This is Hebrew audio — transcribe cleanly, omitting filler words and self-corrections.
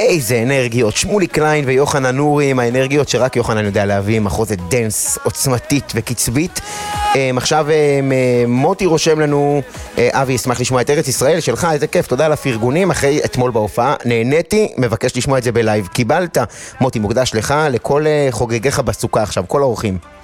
איזה אנרגיות, שמולי קליין ויוחנן נורי עם האנרגיות שרק יוחנן יודע להביא, מחוזת דנס עוצמתית וקצבית. עכשיו מוטי רושם לנו, אבי אשמח לשמוע את ארץ ישראל שלך, איזה כיף, תודה על הפרגונים אחרי אתמול בהופעה, נהניתי, מבקש לשמוע את זה בלייב. קיבלת, מוטי, מוקדש לך, לכל חוגגיך בסוכה עכשיו, כל האורחים.